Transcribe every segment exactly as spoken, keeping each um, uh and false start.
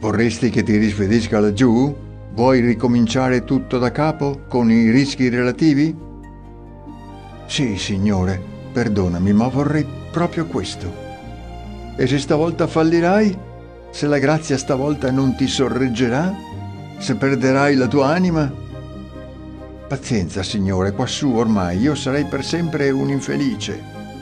Vorresti che ti rispedisca laggiù? Vuoi ricominciare tutto da capo, con i rischi relativi? Sì, signore, perdonami, ma vorrei proprio questo. E se stavolta fallirai? Se la grazia stavolta non ti sorreggerà? Se perderai la tua anima? Pazienza, signore, quassù ormai io sarei per sempre un infelice.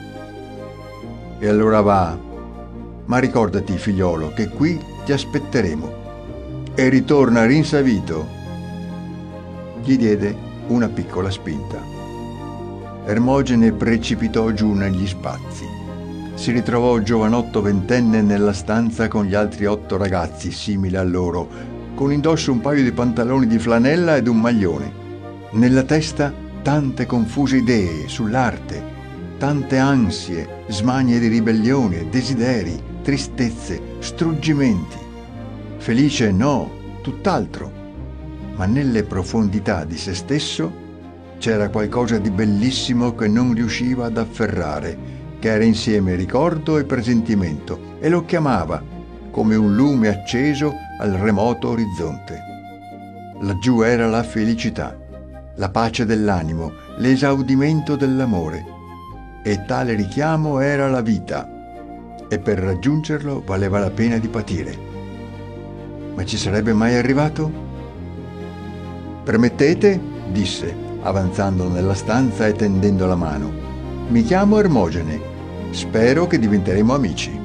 E allora va, ma ricordati, figliolo, che qui ti aspetteremo. E ritorna rinsavito. Gli diede una piccola spinta. Ermogene precipitò giù negli spazi. Si ritrovò giovanotto ventenne nella stanza con gli altri otto ragazzi simili a loro, con indosso un paio di pantaloni di flanella ed un maglione. Nella testa tante confuse idee sull'arte, tante ansie, smanie di ribellione, desideri, tristezze, struggimenti. Felice no, tutt'altro, ma nelle profondità di se stesso c'era qualcosa di bellissimo che non riusciva ad afferrare, che era insieme ricordo e presentimento, e lo chiamava, come un lume acceso al remoto orizzonte. Laggiù era la felicità, la pace dell'animo, l'esaudimento dell'amore, e tale richiamo era la vita, e per raggiungerlo valeva la pena di patire. Ma ci sarebbe mai arrivato? Permettete, disse, avanzando nella stanza e tendendo la mano. Mi chiamo Ermogene. Spero che diventeremo amici.